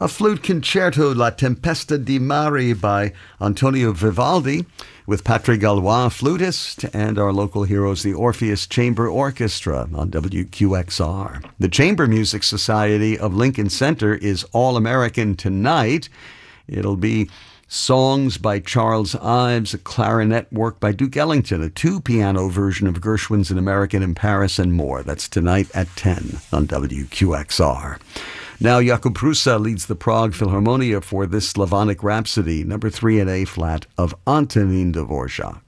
A flute concerto, La Tempesta di Mare by Antonio Vivaldi, with Patrick Gallois, flutist, and our local heroes, the Orpheus Chamber Orchestra on WQXR. The Chamber Music Society of Lincoln Center is All-American tonight. It'll be songs by Charles Ives, a clarinet work by Duke Ellington, a two-piano version of Gershwin's An American in Paris, and more. That's tonight at 10 on WQXR. Now Jakub Prusa leads the Prague Philharmonia for this Slavonic Rhapsody, number 3 in A-flat of Antonín Dvorak.